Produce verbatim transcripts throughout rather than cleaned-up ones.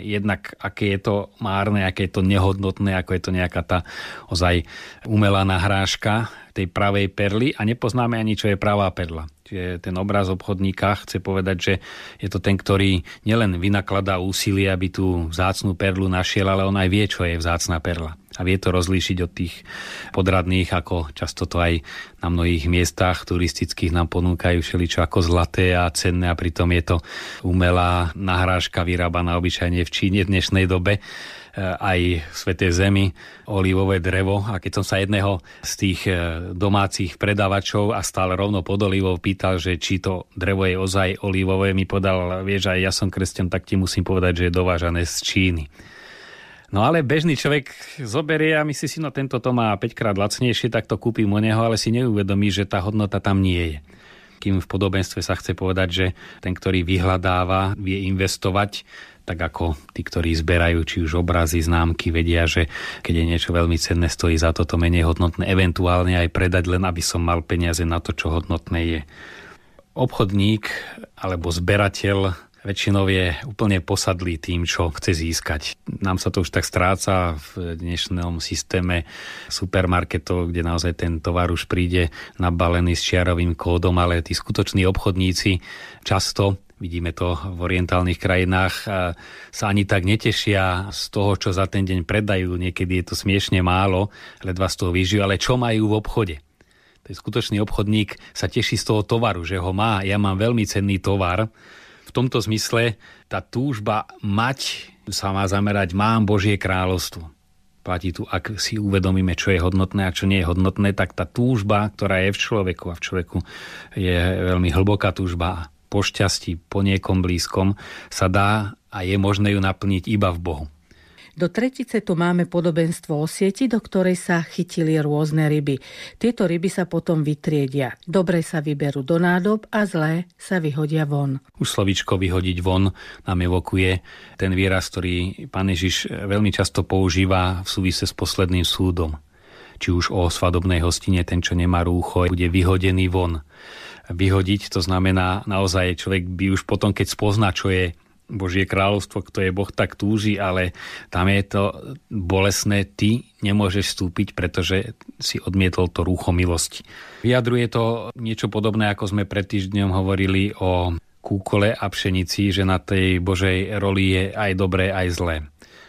jednak aké je to márne, aké je to nehodnotné, ako je to nejaká tá ozaj umelá nahrážka tej pravej perly a nepoznáme ani, čo je pravá perla. Čiže ten obraz obchodníka chce povedať, že je to ten, ktorý nielen vynakladá úsilie, aby tú vzácnu perlu našiel, ale on aj vie, čo je vzácna perla. A vie to rozlíšiť od tých podradných, ako často to aj na mnohých miestach turistických nám ponúkajú všeličo ako zlaté a cenné a pritom je to umelá nahrážka vyrábaná obyčajne v Číne v dnešnej dobe, aj v Svätej Zemi, olivové drevo. A keď som sa jedného z tých domácich predávačov a stále rovno pod olivou pýtal, že či to drevo je ozaj olivové, mi podal, vieš, aj ja som kresťan, tak ti musím povedať, že je dovážané z Číny. No ale bežný človek zoberie a myslí si, no tento to má päťkrát lacnejšie, tak to kúpim u neho, ale si neuvedomí, že tá hodnota tam nie je. Kým v podobenstve sa chce povedať, že ten, ktorý vyhľadáva, vie investovať, tak ako tí, ktorí zberajú či už obrazy, známky, vedia, že keď je niečo veľmi cenné, stojí za to to menej hodnotné, eventuálne aj predať, len aby som mal peniaze na to, čo hodnotné je. Obchodník alebo zberateľ väčšinou je úplne posadlý tým, čo chce získať. Nám sa to už tak stráca v dnešnom systéme supermarketov, kde naozaj ten tovar už príde nabalený s čiarovým kódom, ale tí skutoční obchodníci často, vidíme to v orientálnych krajinách, sa ani tak netešia z toho, čo za ten deň predajú. Niekedy je to smiešne málo, ledva z toho vyžijú, ale čo majú v obchode? Ten skutočný obchodník sa teší z toho tovaru, že ho má. Ja mám veľmi cenný tovar. V tomto zmysle tá túžba mať sa má zamerať, mám Božie kráľovstvo. Platí tu, ak si uvedomíme, čo je hodnotné a čo nie je hodnotné, tak tá túžba, ktorá je v človeku a v človeku je veľmi hlboká túžba po šťastí, po niekom blízkom, sa dá a je možné ju naplniť iba v Bohu. Do tretice tu máme podobenstvo o sieti, do ktorej sa chytili rôzne ryby. Tieto ryby sa potom vytriedia. Dobré sa vyberú do nádob a zlé sa vyhodia von. Už slovíčko vyhodiť von nám evokuje ten výraz, ktorý Pán Ježiš veľmi často používa v súvise s posledným súdom. Či už o svadobnej hostine, ten, čo nemá rúcho, bude vyhodený von. Vyhodiť, to znamená naozaj človek by už potom, keď spozná, čo je Božie kráľovstvo, kto je Boh, tak túži, ale tam je to bolesné, ty nemôžeš vstúpiť, pretože si odmietol to rúcho milosti. Vyjadruje to niečo podobné, ako sme pred týždňom hovorili o kúkole a pšenici, že na tej Božej roli je aj dobré, aj zlé.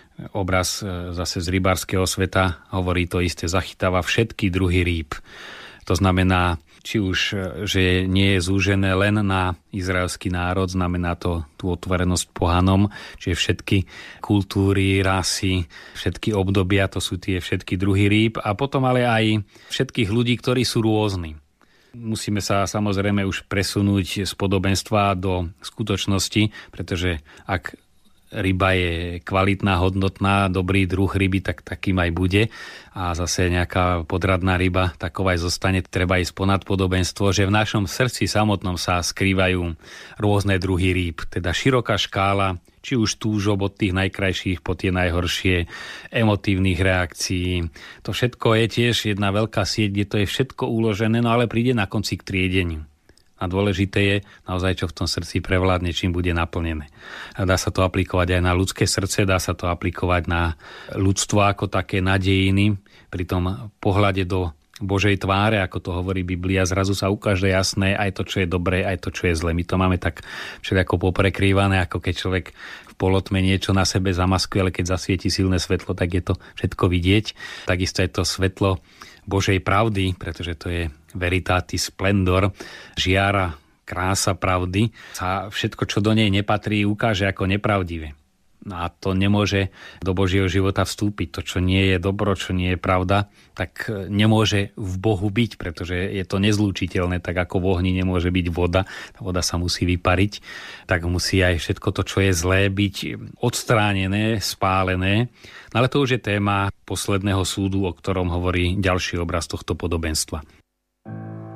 Obraz zase z rybárskeho sveta hovorí to isté, zachytáva všetky druhy rýb. To znamená, či už, že nie je zúžené len na izraelský národ, znamená to tú otvorenosť pohanom, čiže všetky kultúry, rasy, všetky obdobia, to sú tie všetky druhy rýb a potom ale aj všetkých ľudí, ktorí sú rôzni. Musíme sa samozrejme už presunúť z podobenstva do skutočnosti, pretože ak ryba je kvalitná, hodnotná, dobrý druh ryby, tak takým aj bude. A zase nejaká podradná ryba, taková aj zostane. Treba ísť ponad podobenstvo, že v našom srdci samotnom sa skrývajú rôzne druhy rýb. Teda široká škála, či už túžob od tých najkrajších po tie najhoršie, emotívnych reakcií. To všetko je tiež jedna veľká sieť, kde to je všetko uložené, no ale príde na konci k triedeniu. A dôležité je naozaj, čo v tom srdci prevládne, čím bude naplnené. A dá sa to aplikovať aj na ľudské srdce, dá sa to aplikovať na ľudstvo ako také, na dejiny. Pri tom pohľade do Božej tváre, ako to hovorí Biblia, zrazu sa ukáže jasné aj to, čo je dobré, aj to, čo je zlé. My to máme tak všetko poprekrývané, ako keď človek v polotme niečo na sebe zamaskuje, ale keď zasvieti silné svetlo, tak je to všetko vidieť. Takisto je to svetlo Božej pravdy, pretože to je veritatis splendor, žiara, krása pravdy, sa všetko, čo do nej nepatrí, ukáže ako nepravdivé. A to nemôže do Božieho života vstúpiť. To, čo nie je dobro, čo nie je pravda, tak nemôže v Bohu byť, pretože je to nezlúčiteľné, tak ako v ohni nemôže byť voda, tá voda sa musí vypariť, tak musí aj všetko to, čo je zlé, byť odstránené, spálené. No ale to už je téma posledného súdu, o ktorom hovorí ďalší obraz tohto podobenstva.